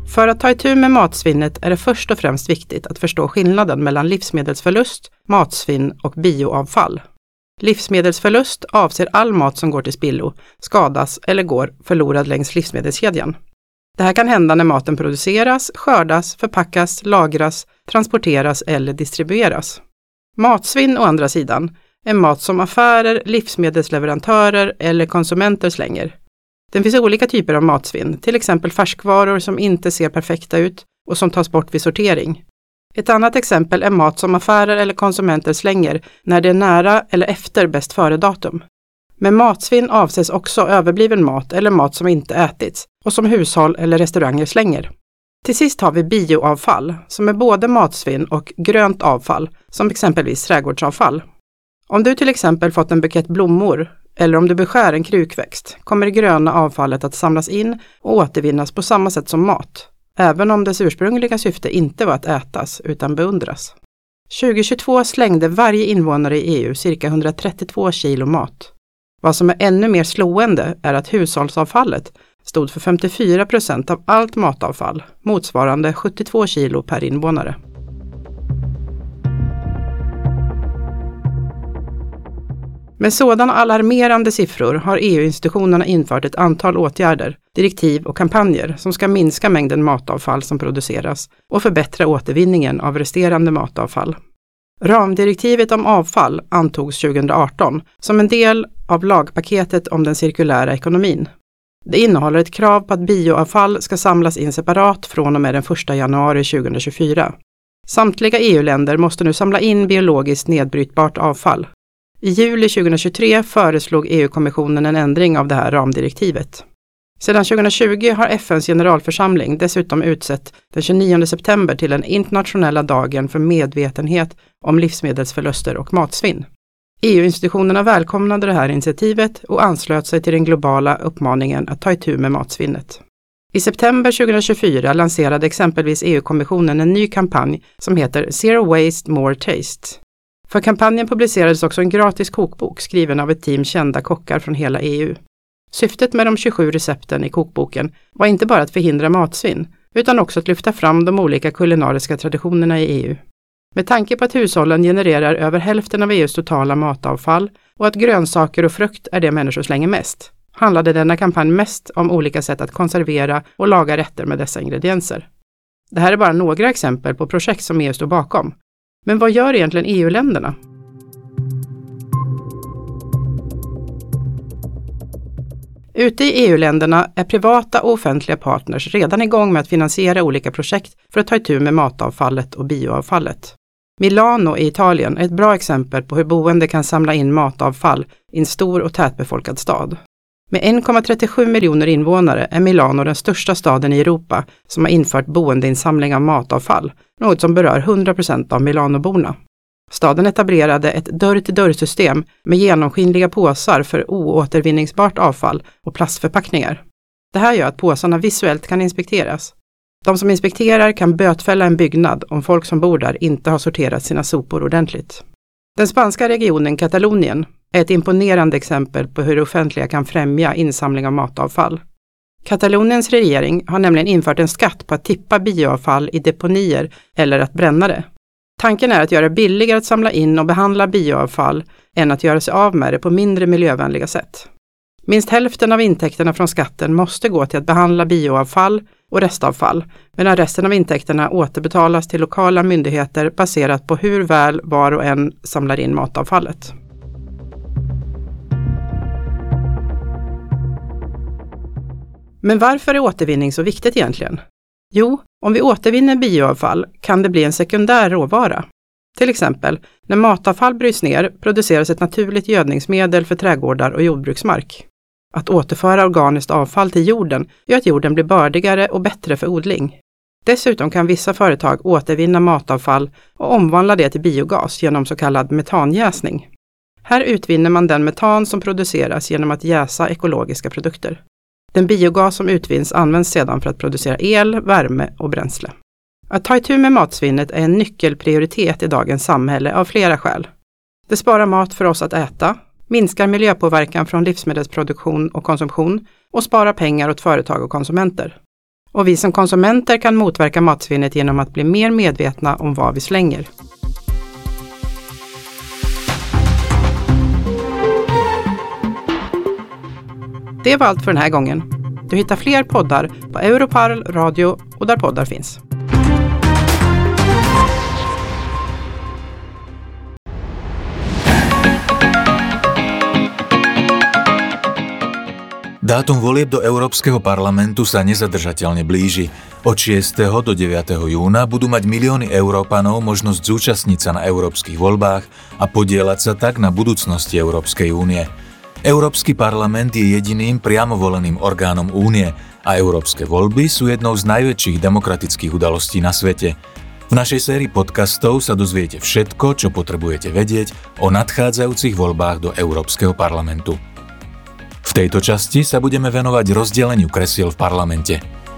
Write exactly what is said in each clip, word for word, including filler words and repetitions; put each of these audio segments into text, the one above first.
För att ta itu med matsvinnet är det först och främst viktigt att förstå skillnaden mellan livsmedelsförlust, matsvinn och bioavfall. Livsmedelsförlust avser all mat som går till spillo, skadas eller går förlorad längs livsmedelskedjan. Det här kan hända när maten produceras, skördas, förpackas, lagras, transporteras eller distribueras. Matsvinn å andra sidan är mat som affärer, livsmedelsleverantörer eller konsumenter slänger. Det finns olika typer av matsvinn, till exempel färskvaror som inte ser perfekta ut och som tas bort vid sortering. Ett annat exempel är mat som affärer eller konsumenter slänger när det är nära eller efter bäst före-datum. Med matsvinn avses också överbliven mat eller mat som inte ätits och som hushåll eller restauranger slänger. Till sist har vi bioavfall som är både matsvinn och grönt avfall, som exempelvis trädgårdsavfall. Om du till exempel fått en bukett blommor eller om du beskär en krukväxt kommer det gröna avfallet att samlas in och återvinnas på samma sätt som mat, även om dess ursprungliga syfte inte var att ätas utan beundras. tjugohundratjugotvå slängde varje invånare i E U cirka etthundratrettiotvå kilo mat. Vad som är ännu mer slående är att hushållsavfallet stod för femtiofyra procent av allt matavfall, motsvarande sjuttiotvå kilo per invånare. Med sådana alarmerande siffror har E U-institutionerna infört ett antal åtgärder, direktiv och kampanjer som ska minska mängden matavfall som produceras och förbättra återvinningen av resterande matavfall. Ramdirektivet om avfall antogs tjugohundraarton som en del av lagpaketet om den cirkulära ekonomin. Det innehåller ett krav på att bioavfall ska samlas in separat från och med den första januari tjugohundratjugofyra. Samtliga E U-länder måste nu samla in biologiskt nedbrytbart avfall. I juli tjugohundratjugotre föreslog E U-kommissionen en ändring av det här ramdirektivet. Sedan tjugohundratjugo har F N:s generalförsamling dessutom utsett den tjugonionde september till den internationella dagen för medvetenhet om livsmedelsförluster och matsvinn. E U-institutionerna välkomnade det här initiativet och anslöt sig till den globala uppmaningen att ta itu med matsvinnet. I september tjugohundratjugofyra lanserade exempelvis E U-kommissionen en ny kampanj som heter Zero Waste, More Taste. För kampanjen publicerades också en gratis kokbok skriven av ett team kända kockar från hela E U. Syftet med de tjugosju recepten i kokboken var inte bara att förhindra matsvinn, utan också att lyfta fram de olika kulinariska traditionerna i E U. Med tanke på att hushållen genererar över hälften av E U:s totala matavfall och att grönsaker och frukt är det människor slänger mest, handlade denna kampanj mest om olika sätt att konservera och laga rätter med dessa ingredienser. Det här är bara några exempel på projekt som E U står bakom. Men vad gör egentligen E U-länderna? Ute i E U-länderna är privata och offentliga partners redan igång med att finansiera olika projekt för att ta itu med matavfallet och bioavfallet. Milano i Italien är ett bra exempel på hur boende kan samla in matavfall i en stor och tätbefolkad stad. Med en komma trettiosju miljoner invånare är Milano den största staden i Europa som har infört boendeinsamling av matavfall, något som berör hundra procent av Milanoborna. Staden etablerade ett dörr-till-dörr-system med genomskinliga påsar för oåtervinningsbart avfall och plastförpackningar. Det här gör att påsarna visuellt kan inspekteras. De som inspekterar kan bötfälla en byggnad om folk som bor där inte har sorterat sina sopor ordentligt. Den spanska regionen Katalonien är ett imponerande exempel på hur det offentliga kan främja insamling av matavfall. Kataloniens regering har nämligen infört en skatt på att tippa bioavfall i deponier eller att bränna det. Tanken är att göra det billigare att samla in och behandla bioavfall än att göra sig av med det på mindre miljövänliga sätt. Minst hälften av intäkterna från skatten måste gå till att behandla bioavfall och restavfall, medan resten av intäkterna återbetalas till lokala myndigheter baserat på hur väl var och en samlar in matavfallet. Men varför är återvinning så viktigt egentligen? Jo, om vi återvinner bioavfall kan det bli en sekundär råvara. Till exempel, när matavfall bryts ner produceras ett naturligt gödningsmedel för trädgårdar och jordbruksmark. Att återföra organiskt avfall till jorden gör att jorden blir bördigare och bättre för odling. Dessutom kan vissa företag återvinna matavfall och omvandla det till biogas genom så kallad metanjäsning. Här utvinner man den metan som produceras genom att jäsa ekologiska produkter. Den biogas som utvinns används sedan för att producera el, värme och bränsle. Att ta itu med matsvinnet är en nyckelprioritet i dagens samhälle av flera skäl. Det sparar mat för oss att äta, minskar miljöpåverkan från livsmedelsproduktion och konsumtion och sparar pengar åt företag och konsumenter. Och vi som konsumenter kan motverka matsvinnet genom att bli mer medvetna om vad vi slänger. Det var allt för den här gången. Du hittar fler poddar på Europarl Radio och där poddar finns. Dátum volieb do Európskeho parlamentu sa nezadržateľne blíži. Od šiesteho do deviateho júna budú mať milióny Európanov možnosť zúčastniť sa na európskych voľbách a podieľať sa tak na budúcnosti Európskej únie. Európsky parlament je jediným priamo voleným orgánom únie a európske voľby sú jednou z najväčších demokratických udalostí na svete. V našej sérii podcastov sa dozviete všetko, čo potrebujete vedieť o nadchádzajúcich voľbách do Európskeho parlamentu. V tejto časti sa budeme venovať rozdeleniu kresiel v parlamente.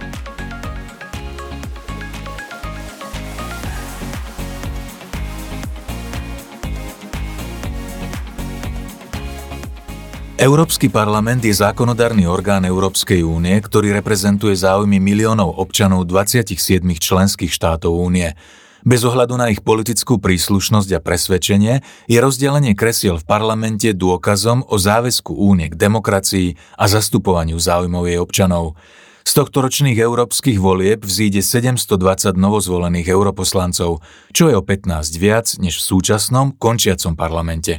Európsky parlament je zákonodárny orgán Európskej únie, ktorý reprezentuje záujmy miliónov občanov dvadsaťsedem členských štátov únie. Bez ohľadu na ich politickú príslušnosť a presvedčenie je rozdelenie kresiel v parlamente dôkazom o záväzku únie k demokracii a zastupovaniu záujmov jej občanov. Z tohtoročných európskych volieb vzíde sedemstodvadsať novozvolených europoslancov, čo je o pätnásť viac než v súčasnom končiacom parlamente.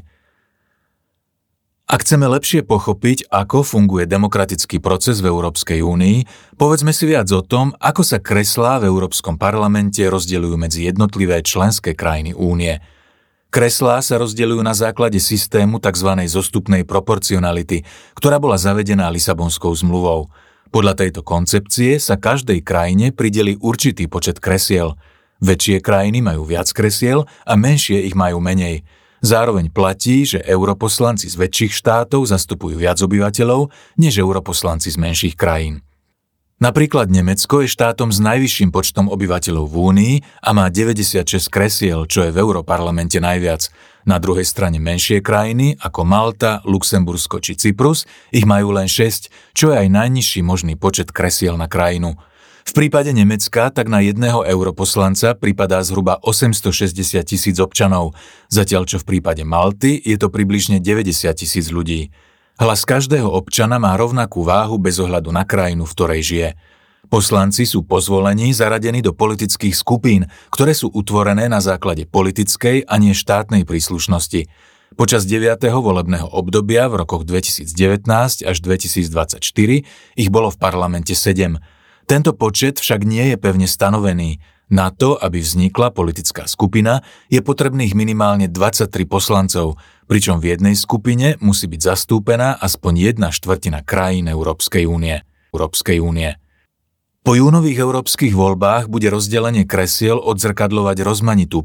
Ak chceme lepšie pochopiť, ako funguje demokratický proces v Európskej únii, povedzme si viac o tom, ako sa kreslá v Európskom parlamente rozdeľujú medzi jednotlivé členské krajiny únie. Kreslá sa rozdeľujú na základe systému tzv. Zostupnej proporcionality, ktorá bola zavedená Lisabonskou zmluvou. Podľa tejto koncepcie sa každej krajine prideli určitý počet kresiel. Väčšie krajiny majú viac kresiel a menšie ich majú menej. Zároveň platí, že europoslanci z väčších štátov zastupujú viac obyvateľov než europoslanci z menších krajín. Napríklad Nemecko je štátom s najvyšším počtom obyvateľov v Únii a má deväťdesiatšesť kresiel, čo je v Europarlamente najviac. Na druhej strane menšie krajiny ako Malta, Luxembursko či Cyprus ich majú len šesť, čo je aj najnižší možný počet kresiel na krajinu. V prípade Nemecka tak na jedného europoslanca pripadá zhruba osemstošesťdesiat tisíc občanov, zatiaľ čo v prípade Malty je to približne deväťdesiat tisíc ľudí. Hlas každého občana má rovnakú váhu bez ohľadu na krajinu, v ktorej žije. Poslanci sú po zvolení zaradení do politických skupín, ktoré sú utvorené na základe politickej a nie štátnej príslušnosti. Počas deviateho volebného obdobia v rokoch dvetisícdevätnásť až dvetisícdvadsaťštyri ich bolo v parlamente sedem. Tento počet však nie je pevne stanovený. Na to, aby vznikla politická skupina, je potrebných minimálne dvadsaťtri poslancov, pričom v jednej skupine musí byť zastúpená aspoň jedna štvrtina krajín Európskej únie. Európskej únie. Po júnových európskych voľbách bude rozdelenie kresiel odzrkadľovať rozmanitú